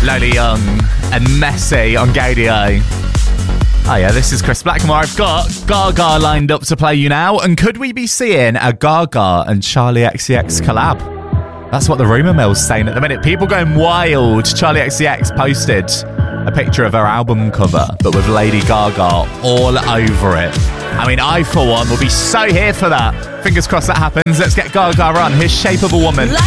Lola Young and Messi on Gaydio. Oh yeah, this is Chris Blackmore. I've got Gaga lined up to play you now. And could we be seeing a Gaga and Charlie XCX collab? That's what the rumour mill's saying at the minute. People going wild. Charlie XCX posted a picture of her album cover, but with Lady Gaga all over it. I mean, I, for one, will be so here for that. Fingers crossed that happens. Let's get Gaga on. Here's Shape of a Woman.